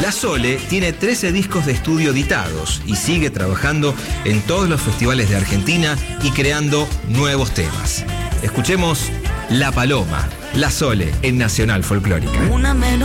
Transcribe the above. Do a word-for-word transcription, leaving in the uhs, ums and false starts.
La Sole tiene trece discos de estudio editados y sigue trabajando en todos los festivales de Argentina y creando nuevos temas. Escuchemos La Paloma, La Sole en Nacional Folclórica. Una